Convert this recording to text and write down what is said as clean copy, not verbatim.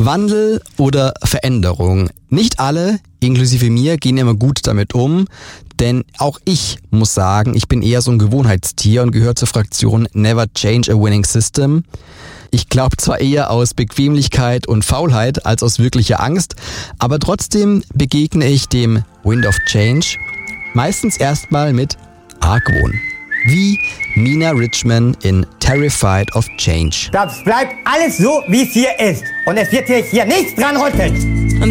Wandel oder Veränderung. Nicht alle, inklusive mir, gehen immer gut damit um, denn auch ich muss sagen, ich bin eher so ein Gewohnheitstier und gehöre zur Fraktion Never Change a Winning System. Ich glaube zwar eher aus Bequemlichkeit und Faulheit als aus wirklicher Angst, aber trotzdem begegne ich dem Wind of Change meistens erstmal mit Argwohn. Wie Mina Richman in Terrified of Change. Das bleibt alles so, wie es hier ist. Und es wird hier nichts dran rütteln.